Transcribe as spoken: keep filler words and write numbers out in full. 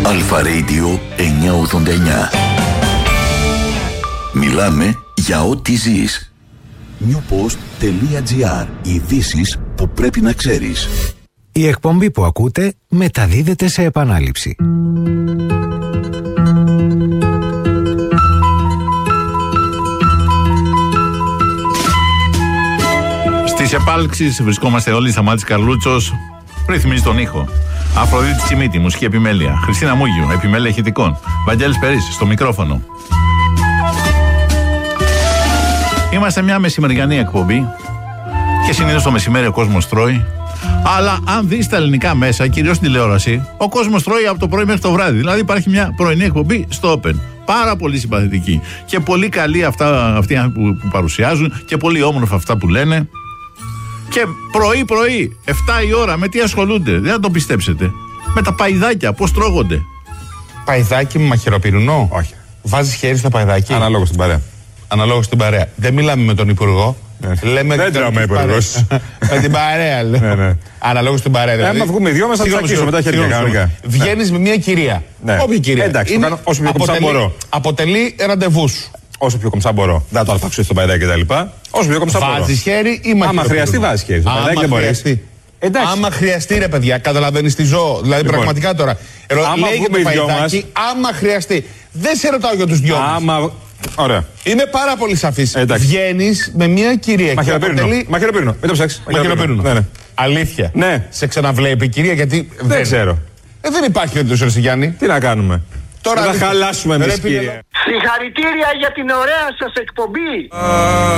Αλφα Radio εννιακόσια ογδόντα εννιά. Μιλάμε για ό,τι ζεις. newpost.gr. Ειδήσεις που πρέπει να ξέρεις. Η εκπομπή που ακούτε μεταδίδεται σε επανάληψη. Στις επάλξεις βρισκόμαστε όλοι. Σταμάτης Καρλούτσος ρυθμίζει τον ήχο. Αφροδίτη Τσιμίτη, μουσική επιμέλεια. Χριστίνα Μούγιου, επιμέλεια ηχητικών. Βαγγέλης Περής, στο μικρόφωνο. Είμαστε μια μεσημεριανή εκπομπή και συνήθως το μεσημέρι ο κόσμος τρώει. Αλλά αν δεις τα ελληνικά μέσα, κυρίως στην τηλεόραση, ο κόσμος τρώει από το πρωί μέχρι το βράδυ. Δηλαδή υπάρχει μια πρωινή εκπομπή στο Open. Πάρα πολύ συμπαθητική. Και πολύ καλή αυτά, αυτοί που, που παρουσιάζουν και πολύ όμορφα αυτά που λένε. Και πρωί-πρωί, εφτά η ώρα, με τι ασχολούνται, δεν θα το πιστέψετε. Με τα παϊδάκια, πώς τρώγονται. Παϊδάκι με μαχαιροπυρουνό. Όχι. Βάζεις χέρι στο παϊδάκι. Αναλόγως στην παρέα. Αναλόγως στην παρέα. Δεν μιλάμε με τον υπουργό. Ναι. Λέμε Δεν τρώμε υπουργός. Με την παρέα, λέω. Ναι, ναι. Αναλόγως στην παρέα. Δηλαδή. Άμα βγούμε οι δυο μας θα τσακίσουμε με τα χέρια κανονικά. Βγαίνεις με μια κυρία. Ναι. Όποια κυρία. Εντάξει, το κάνω όσο πιο κομψά μπορώ. Αποτελεί ραντεβού σου. Όσο πιο κομψά μπορώ. Δεν θα το αρπάξω στο παϊδάκι κτλ. Όσο πιο κομψά μπορώ. Βάζεις χέρι ή μαχαιροπυρουνό. Άμα χρειαστεί, βάζεις χέρι. Στο παϊδάκι δεν μπορείς. Εντάξει. Άμα χρειαστεί, ρε παιδιά, καταλαβαίνεις τι ζω. Δηλαδή, λοιπόν, πραγματικά τώρα. Ρω, άμα λέει για το παϊδάκι, άμα χρειαστεί. Δεν σε ρωτάω για τους δυο μας. Άμα. Ωραία. Είμαι πάρα πολύ σαφής. Εντάξει. Βγαίνεις με μια κυρία. Μαχαιροπύρινο. Αποτελεί... Μαχαιροπύρινο. Μην το ψάξεις. Μαχαιροπύρινο. Ναι, ναι. Αλήθεια. Ναι. Σε ξαναβλέπει η κυρία γιατί. Δεν, δεν ξέρω. Ε, δεν υπάρχει περίπτωση, ρε Γιάννη. Τι να κάνουμε. Τώρα θα χαλάσουμε εμείς, κύριε. Συγχαρητήρια για την ωραία σας εκπομπή.